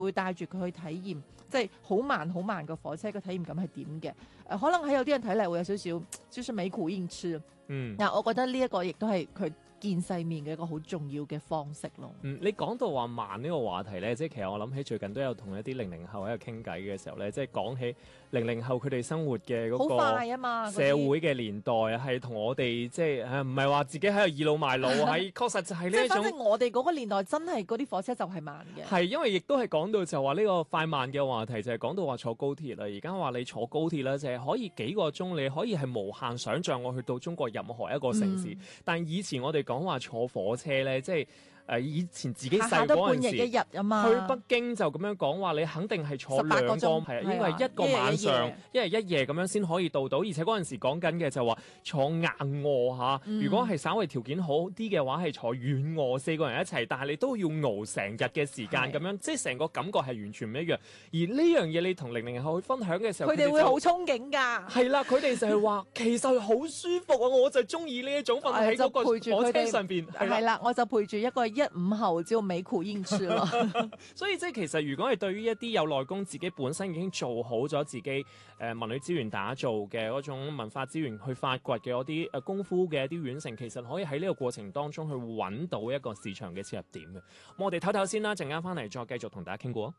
會帶住佢去體驗，即係好慢好慢嘅火車嘅體驗感係點嘅。可能喺有啲人睇嚟會有少少就是沒苦硬吃。嗱，我覺得呢一個亦都係佢見世面嘅一個好重要嘅方式咯。 你講到話慢呢個話題咧，即係其實我諗起最近都有同一啲00後喺度傾偈嘅時候咧，即係講起00後佢哋生活嘅嗰個好快啊嘛， 社會嘅年代係同我哋即係唔係話自己喺度倚老賣老，係確實就係呢一種。 即係反正我哋嗰個年代真係嗰啲火車就係慢嘅。 係因為亦都係講到就話呢個快慢嘅話題，就係講到話坐高鐵啦。而家話你坐高鐵啦，就係可以幾個鐘，你可以係無限想像我去到中國任何一個城市。但以前我哋講話坐火車咧，即係以前自己細嗰陣時， 半日一日啊嘛， 去北京就咁樣講話，你肯定係坐2個鐘，係因為一個晚上一日一夜咁樣先可以到。而且嗰陣時講緊嘅就話坐硬卧嚇，如果係稍微條件好啲嘅話，係坐軟卧4個人一齊，但係你都要熬成日嘅時間咁樣，即係成個感覺係完全唔一樣。而呢樣嘢你同00後去分享嘅時候， 佢哋會好憧憬㗎。 係啦，佢哋就係話其實好舒服啊，我就中意呢一種瞓喺嗰個火車上邊。 係啦，我就陪住一個15後只要美苦硬吃咯。 所以即係其實如果係對於一啲有內功自己本身已經做好咗自己文旅資源打造嘅嗰種文化資源去發掘嘅嗰啲功夫嘅一啲縣城，其實可以喺呢個過程當中去揾到一個市場嘅切入點嘅。我哋唞唞先啦，陣間翻嚟再繼續同大家傾過。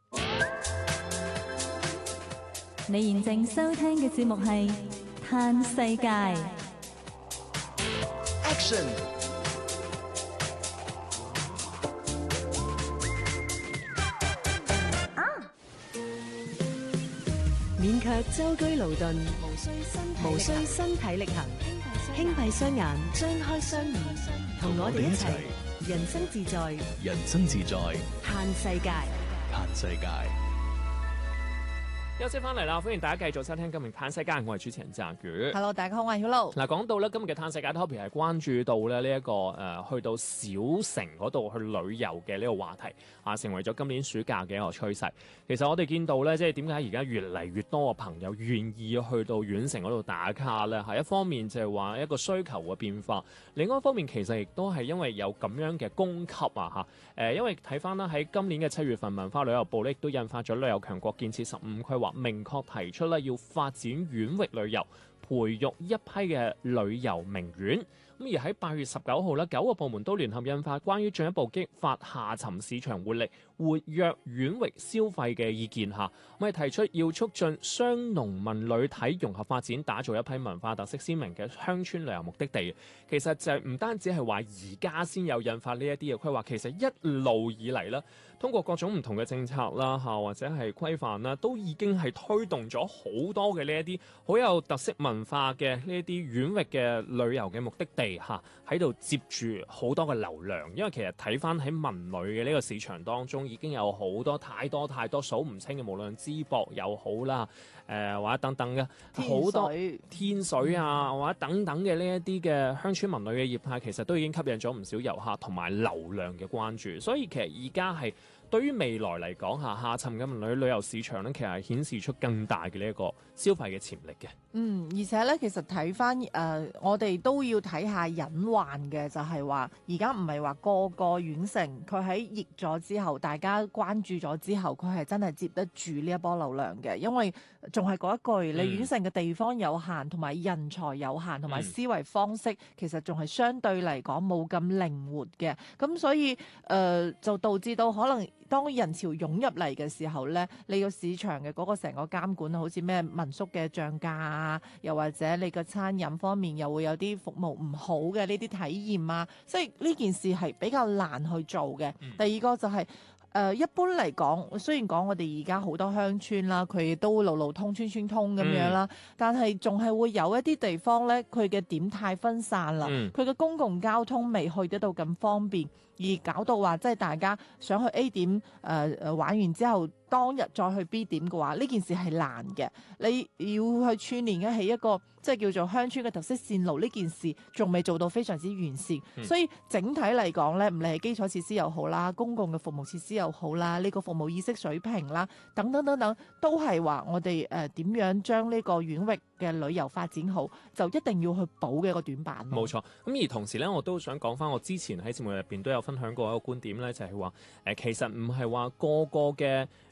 你現正收聽嘅節目係《嘆世界》。 Action！ 勉強舟車勞頓，無需身體力行，輕閉雙眼，張開雙耳，同我哋一齊人生自在， 人生自在， 嘆世界， 嘆世界。 休息翻嚟啦，歡迎大家繼續收聽今日嘆世界，我係主持人澤宇。 Hello， 大家好，我係曉露。 嗱，講到咧今日嘅嘆世界 topic 係關注到咧呢一個去到小城嗰度去旅遊嘅呢個話題啊，成為咗今年暑假嘅一個趨勢。其實我哋見到咧，即係點解而家越嚟越多嘅朋友願意去到縣城嗰度打卡咧？係一方面就係話一個需求嘅變化，另外一方面其實亦都係因為有咁樣嘅供給啊嚇。因為睇翻啦，喺今年嘅7月份，文化旅遊部咧亦都印發咗旅遊強國建設15規劃，明確提出咧要發展縣域旅遊，培育一批嘅旅遊名縣。咁而喺8月19號咧，9個部門都聯合印發關於進一步激發下沉市場活力、活躍縣域消費嘅意見下，我哋提出要促進商農民旅體融合發展，打造一批文化特色鮮明嘅鄉村旅遊目的地。其實就唔單止係話而家先有印發呢一啲嘅規劃，其實一路以嚟啦，通過各種唔同嘅政策啦嚇，或者係規範啦，都已經係推動咗好多嘅呢一啲好有特色文化嘅呢一啲縣域嘅旅遊嘅目的地嚇，喺度接住好多嘅流量。因為其實睇翻喺文旅嘅呢個市場當中，已經有好多太多數唔清嘅，無論淄博又好啦，或者等等嘅好多天水啊，或者等等嘅呢一啲嘅鄉村文旅嘅業態，其實都已經吸引咗唔少遊客同埋流量嘅關注。所以其實而家係對於未來嚟講下沉嘅文旅遊市場咧，其實係顯示出更大嘅呢一個消費嘅潛力嘅。 而且咧，其實睇翻我哋都要睇下隱患嘅，就係話而家唔係話個個縣城佢喺熱咗之後，大家關注咗之後，佢係真係接得住呢一波流量嘅，因為仲係嗰一句，你縣城嘅地方有限，同埋人才有限，同埋思維方式其實仲係相對嚟講冇咁靈活嘅，咁所以就導致到可能當人潮湧入嚟嘅時候咧，你個市場嘅嗰個成個監管，好似咩民宿嘅漲價啊，又或者你個餐飲方面又會有啲服務唔好嘅呢啲體驗啊，所以呢件事係比較難去做嘅。第二個就係一般嚟講，雖然講我哋而家好多鄉村啦，佢都路路通、村村通咁樣啦，但係仲係會有一啲地方咧，佢嘅點太分散啦，佢嘅公共交通未去得到咁方便，而搞到話即係大家想去 A 點玩完之後，當日再去 B 點嘅話，呢件事係難嘅。你要去串連起一個即係叫做鄉村嘅特色線路，呢件事仲未做到非常之完善。所以整體嚟講咧，唔理係基礎設施又好啦，公共嘅服務設施又好啦，呢個服務意識水平啦，等等等等，都係話我哋點樣將呢個縣域嘅旅遊發展好，就一定要去補嘅一個短板。 冇錯。咁而同時咧，我都想講翻，我之前喺節目入邊都有分享過一個觀點咧，就係話其實唔係話個個嘅